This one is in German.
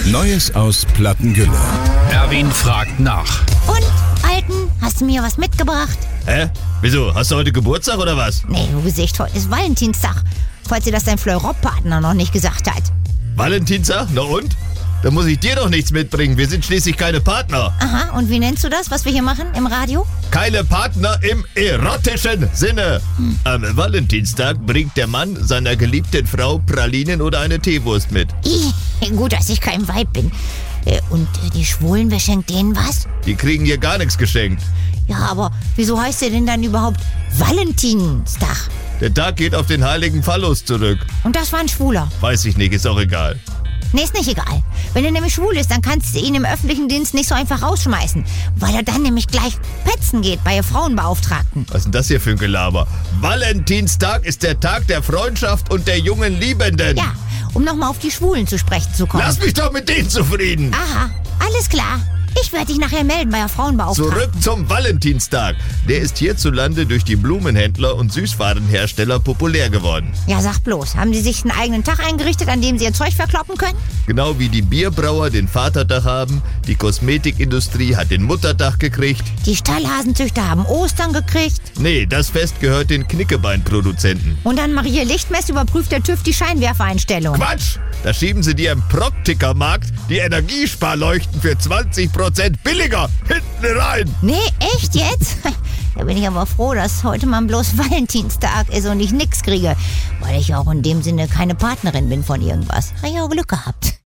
Neues aus Plattengülle. Erwin fragt nach. Und, Alten, hast du mir was mitgebracht? Hä? Wieso? Hast du heute Geburtstag oder was? Nee, du Gesicht, heute ist Valentinstag. Falls dir das dein Fleurop-Partner noch nicht gesagt hat. Valentinstag? Na und? Da muss ich dir doch nichts mitbringen. Wir sind schließlich keine Partner. Aha, und wie nennst du das, was wir hier machen im Radio? Keine Partner im erotischen Sinne. Am Valentinstag bringt der Mann seiner geliebten Frau Pralinen oder eine Teewurst mit. Gut, dass ich kein Weib bin. Und die Schwulen, wer schenkt denen was? Die kriegen hier gar nichts geschenkt. Ja, aber wieso heißt der denn dann überhaupt Valentinstag? Der Tag geht auf den heiligen Phallus zurück. Und das war ein Schwuler? Weiß ich nicht, ist auch egal. Nee, ist nicht egal. Wenn er nämlich schwul ist, dann kannst du ihn im öffentlichen Dienst nicht so einfach rausschmeißen. Weil er dann nämlich gleich petzen geht bei Frauenbeauftragten. Was ist denn das hier für ein Gelaber? Valentinstag ist der Tag der Freundschaft und der jungen Liebenden. Ja, um nochmal auf die Schwulen zu sprechen zu kommen. Lass mich doch mit denen zufrieden. Aha, alles klar. Ich werde dich nachher melden bei der Frauenbeauftragten. Zurück zum Valentinstag. Der ist hierzulande durch die Blumenhändler und Süßwarenhersteller populär geworden. Ja, sag bloß, haben die sich einen eigenen Tag eingerichtet, an dem sie ihr Zeug verkloppen können? Genau wie die Bierbrauer den Vatertag haben, die Kosmetikindustrie hat den Muttertag gekriegt. Die Stallhasenzüchter haben Ostern gekriegt. Nee, das Fest gehört den Knickebeinproduzenten. Und an Maria Lichtmess überprüft der TÜV die Scheinwerfereinstellung. Quatsch! Da schieben sie dir im Proktikermarkt die Energiesparleuchten für 20% billiger hinten rein. Nee, echt jetzt? Da bin ich aber froh, dass heute mal bloß Valentinstag ist und ich nix kriege. Weil ich auch in dem Sinne keine Partnerin bin von irgendwas. Habe ich auch Glück gehabt.